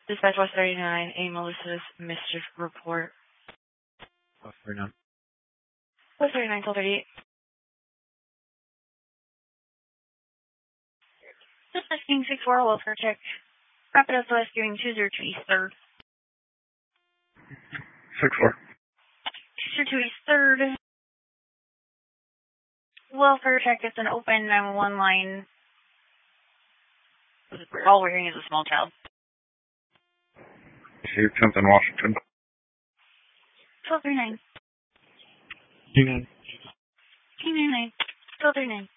Dispatch was 39, a Melissa's mischief report. What's 39? Was 39 till 38. This is King 64, welfare check. Rapid SOS doing 202 East 3rd. 6-4. 202 East 3rd. Welfare check, it's an open 911 line. All we're hearing is a small child. Chief 10th in Washington. 1239. 29. 299. 1239.